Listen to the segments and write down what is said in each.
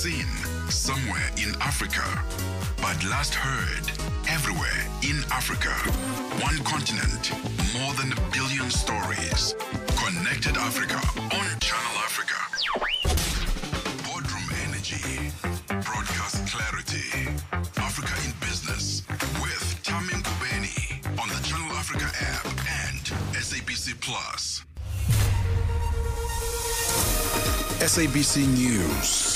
seen somewhere in Africa, but last heard everywhere in Africa. One continent, more than 1 billion stories. Connected Africa on Channel Africa. Boardroom Energy. Broadcast clarity. Africa in Business with Tamim Kubeni on the Channel Africa app and SABC Plus. SABC News.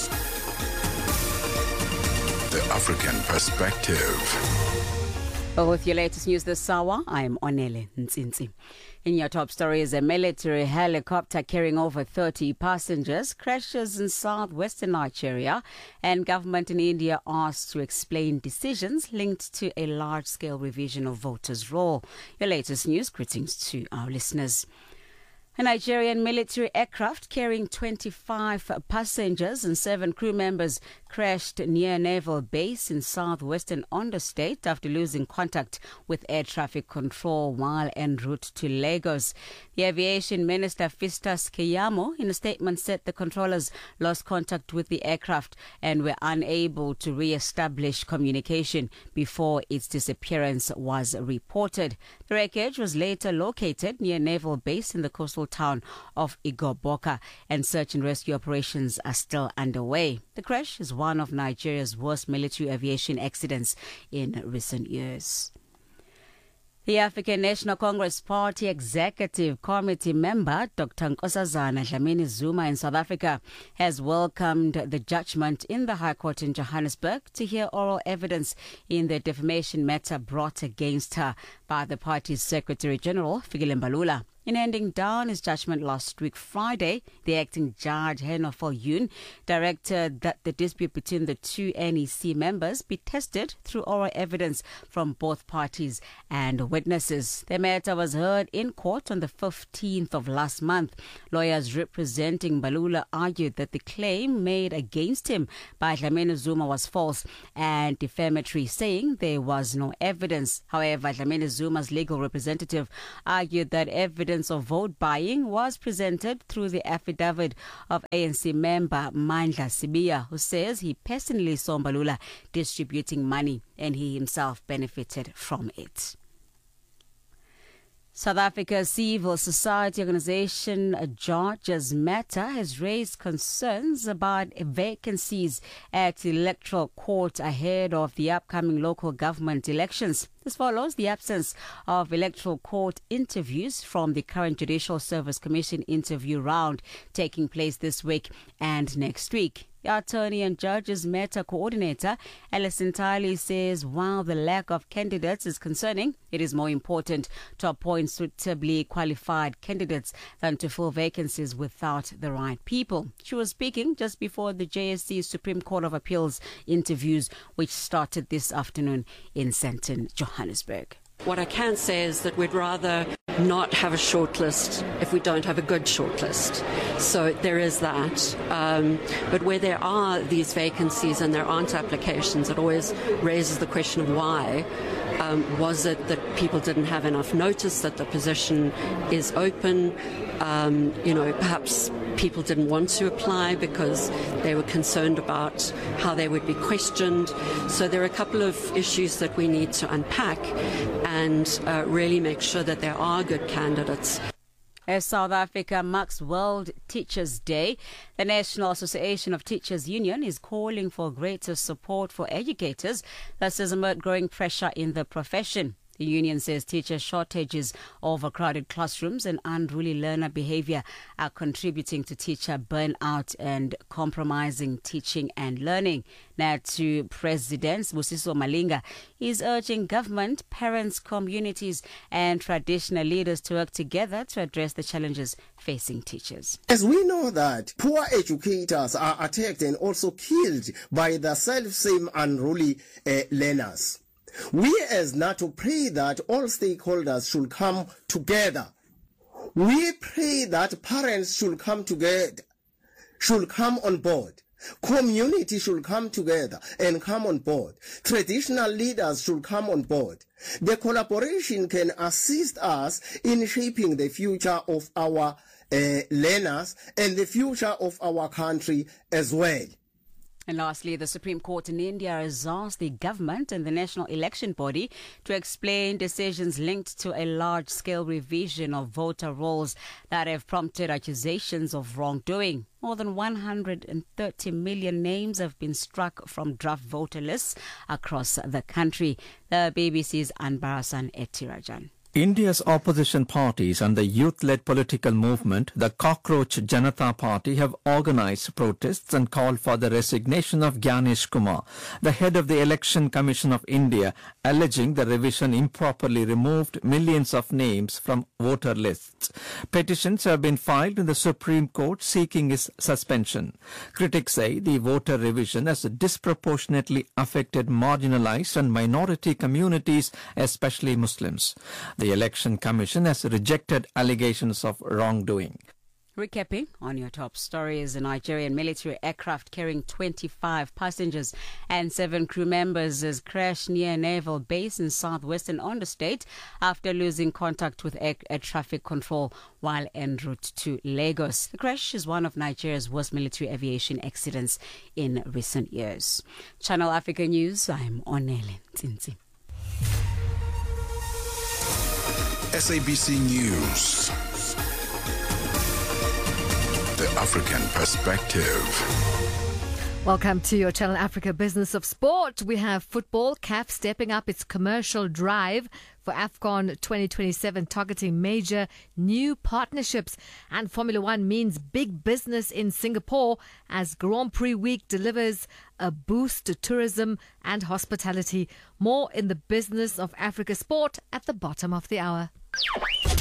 The African Perspective. Well, with your latest news this hour, I am Onele Ntsinzi. In your top stories, a military helicopter carrying over 30 passengers crashes in southwestern Nigeria, and government in India asked to explain decisions linked to a large-scale revision of voters' roll. Your latest news, greetings to our listeners. A Nigerian military aircraft carrying 25 passengers and 7 crew members crashed near Naval Base in southwestern Ondo State after losing contact with air traffic control while en route to Lagos. The aviation minister Festus Keyamo in a statement said the controllers lost contact with the aircraft and were unable to re-establish communication before its disappearance was reported. The wreckage was later located near Naval Base in the coastal town of Igoboka, and search and rescue operations are still underway. The crash is one of Nigeria's worst military aviation accidents in recent years. The African National Congress Party Executive Committee member, Dr. Nkosazana Dlamini-Zuma in South Africa, has welcomed the judgment in the High Court in Johannesburg to hear oral evidence in the defamation matter brought against her by the party's Secretary General, Fikile Mbalula. In handing down his judgment last week Friday, the acting judge, Heno Viljoen, directed that the dispute between the two NEC members be tested through oral evidence from both parties and witnesses. The matter was heard in court on the 15th of last month. Lawyers representing Mbalula argued that the claim made against him by Dlamini-Zuma was false and defamatory, saying there was no evidence. However, Dlamini-Zuma's legal representative argued that evidence of vote buying was presented through the affidavit of ANC member Mandla Sibiya, who says he personally saw Mbalula distributing money and he himself benefited from it. South Africa's civil society organization Judges Matter has raised concerns about vacancies at the Electoral Court ahead of the upcoming local government elections. This follows the absence of Electoral Court interviews from the current Judicial Service Commission interview round taking place this week and next week. The Attorney and Judges Matter coordinator, Alison Tiley, says while the lack of candidates is concerning, it is more important to appoint suitably qualified candidates than to fill vacancies without the right people. She was speaking just before the JSC Supreme Court of Appeals interviews, which started this afternoon in Sandton, Johannesburg. What I can say is that we'd rather not have a shortlist if we don't have a good shortlist. So there is that. But where there are these vacancies and there aren't applications, it always raises the question of why. Was it that people didn't have enough notice that the position is open? Perhaps people didn't want to apply because they were concerned about how they would be questioned. So there are a couple of issues that we need to unpack and really make sure that there are good candidates. As South Africa marks World Teachers' Day, the National Association of Teachers Union is calling for greater support for educators that says amid growing pressure in the profession. The union says teacher shortages, overcrowded classrooms and unruly learner behavior are contributing to teacher burnout and compromising teaching and learning. Now to President Busiso Malinga, is urging government, parents, communities and traditional leaders to work together to address the challenges facing teachers. As we know that poor educators are attacked and also killed by the self-same unruly learners. We as NATO pray that all stakeholders should come together. We pray that parents should come together, should come on board. Community should come together and come on board. Traditional leaders should come on board. The collaboration can assist us in shaping the future of our learners and the future of our country as well. And lastly, the Supreme Court in India has asked the government and the National Election Body to explain decisions linked to a large-scale revision of voter rolls that have prompted accusations of wrongdoing. More than 130 million names have been struck from draft voter lists across the country. The BBC's Anbarasan Etirajan. India's opposition parties and the youth-led political movement, the Cockroach Janata Party, have organized protests and called for the resignation of Gyanesh Kumar, the head of the Election Commission of India, alleging the revision improperly removed millions of names from voter lists. Petitions have been filed in the Supreme Court seeking his suspension. Critics say the voter revision has disproportionately affected marginalized and minority communities, especially Muslims. The Election Commission has rejected allegations of wrongdoing. Recapping on your top stories, a Nigerian military aircraft carrying 25 passengers and 7 crew members has crashed near a naval base in southwestern Ondo State after losing contact with air traffic control while en route to Lagos. The crash is one of Nigeria's worst military aviation accidents in recent years. Channel Africa News, I'm Onele Ntinzi. SABC News. The African Perspective. Welcome to your Channel Africa Business of Sport. We have football, CAF stepping up its commercial drive for AFCON 2027, targeting major new partnerships. And Formula One means big business in Singapore as Grand Prix Week delivers a boost to tourism and hospitality. More in the Business of Africa Sport at the bottom of the hour.